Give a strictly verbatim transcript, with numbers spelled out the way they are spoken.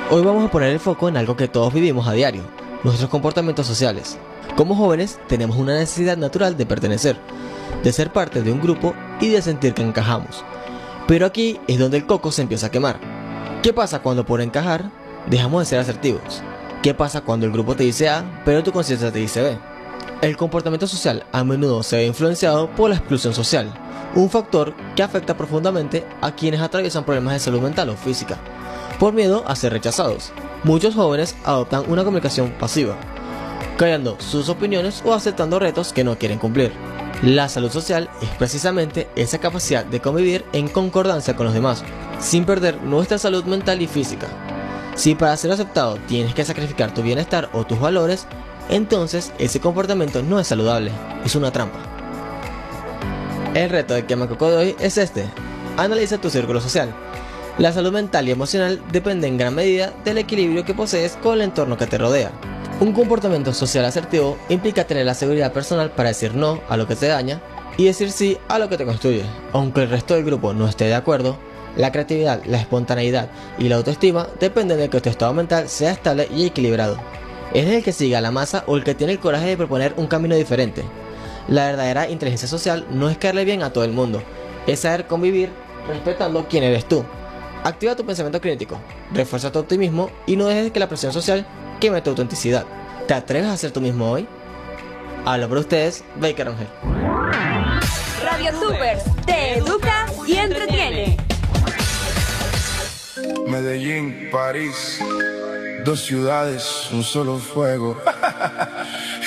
Hoy vamos a poner el foco en algo que todos vivimos a diario, nuestros comportamientos sociales. Como jóvenes tenemos una necesidad natural de pertenecer, de ser parte de un grupo y de sentir que encajamos. Pero aquí es donde el coco se empieza a quemar. ¿Qué pasa cuando por encajar dejamos de ser asertivos? ¿Qué pasa cuando el grupo te dice A, pero tu conciencia te dice B? El comportamiento social a menudo se ve influenciado por la exclusión social, un factor que afecta profundamente a quienes atraviesan problemas de salud mental o física, por miedo a ser rechazados. Muchos jóvenes adoptan una comunicación pasiva, callando sus opiniones o aceptando retos que no quieren cumplir. La salud social es precisamente esa capacidad de convivir en concordancia con los demás, sin perder nuestra salud mental y física. Si para ser aceptado tienes que sacrificar tu bienestar o tus valores, entonces ese comportamiento no es saludable, es una trampa. El reto de Quema Coco de hoy es este: analiza tu círculo social. La salud mental y emocional depende en gran medida del equilibrio que posees con el entorno que te rodea. Un comportamiento social asertivo implica tener la seguridad personal para decir no a lo que te daña y decir sí a lo que te construye. Aunque el resto del grupo no esté de acuerdo, la creatividad, la espontaneidad y la autoestima dependen de que tu estado mental sea estable y equilibrado. ¿Eres el que sigue a la masa o el que tiene el coraje de proponer un camino diferente? La verdadera inteligencia social no es caerle bien a todo el mundo, es saber convivir respetando quién eres tú. Activa tu pensamiento crítico, refuerza tu optimismo y no dejes que la presión social queme tu autenticidad. ¿Te atreves a ser tú mismo hoy? Hablo por ustedes, Baker Angel. Radio Supers te educa y entretiene. Medellín, París, dos ciudades, un solo fuego.